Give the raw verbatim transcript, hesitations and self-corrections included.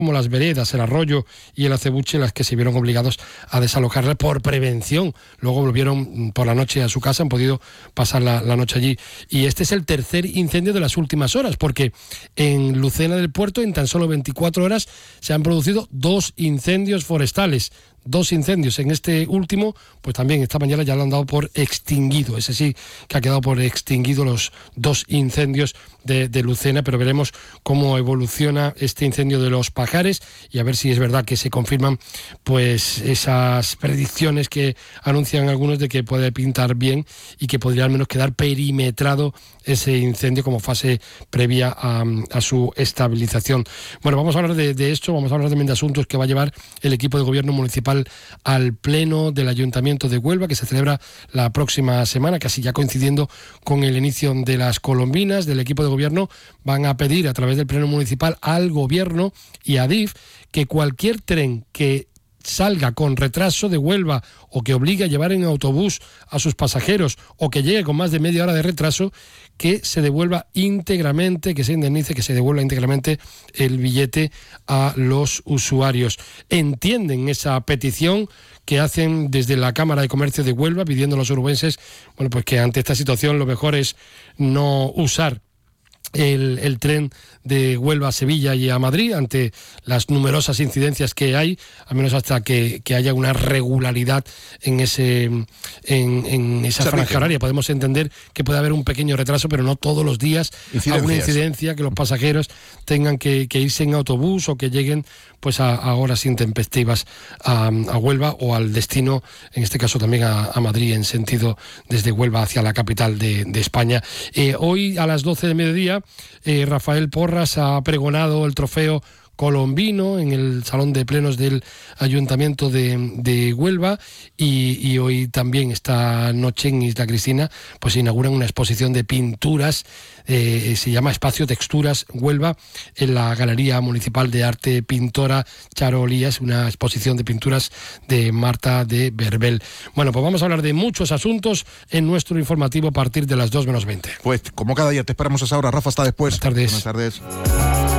como las veredas, el arroyo y el acebuche, las que se vieron obligados a desalojarlas por prevención. Luego volvieron por la noche a su casa, han podido pasar la, la noche allí. Y este es el tercer incendio de las últimas horas, porque en Lucena del Puerto, en tan solo veinticuatro horas, se han producido dos incendios forestales. Dos incendios. En este último, pues también esta mañana ya lo han dado por extinguido. Ese sí que ha quedado por extinguido, los dos incendios de, de Lucena, pero veremos cómo evoluciona este incendio de los Pajares y a ver si es verdad que se confirman pues esas predicciones que anuncian algunos de que puede pintar bien y que podría al menos quedar perimetrado ese incendio como fase previa a, a su estabilización. Bueno, vamos a hablar de, de esto, vamos a hablar también de asuntos que va a llevar el equipo de gobierno municipal al pleno del Ayuntamiento de Huelva, que se celebra la próxima semana, casi ya coincidiendo con el inicio de las colombinas. Del equipo de gobierno van a pedir a través del pleno municipal al gobierno y a Adif que cualquier tren que salga con retraso de Huelva o que obligue a llevar en autobús a sus pasajeros o que llegue con más de media hora de retraso, que se devuelva íntegramente, que se indemnice, que se devuelva íntegramente el billete a los usuarios. Entienden esa petición que hacen desde la Cámara de Comercio de Huelva, pidiendo a los orubenses, bueno, pues que ante esta situación lo mejor es no usar El, el tren de Huelva a Sevilla y a Madrid ante las numerosas incidencias que hay, al menos hasta que, que haya una regularidad en ese en, en esa franja horaria. Podemos entender que puede haber un pequeño retraso, pero no todos los días alguna incidencia, que los pasajeros tengan que, que irse en autobús o que lleguen pues a, a horas intempestivas a, a Huelva o al destino, en este caso también a, a Madrid, en sentido desde Huelva hacia la capital de, de España. Eh, hoy a las doce de mediodía, eh, Rafael Porras ha pregonado el trofeo colombino en el Salón de Plenos del Ayuntamiento de, de Huelva y, y hoy también esta noche en Isla Cristina pues se inaugura una exposición de pinturas, eh, se llama Espacio Texturas Huelva, en la Galería Municipal de Arte Pintora Charo Olías, una exposición de pinturas de Marta de Berbel. Bueno, pues vamos a hablar de muchos asuntos en nuestro informativo a partir de las dos menos veinte. Pues como cada día te esperamos a esa hora, Rafa, hasta después. Buenas tardes. Buenas tardes.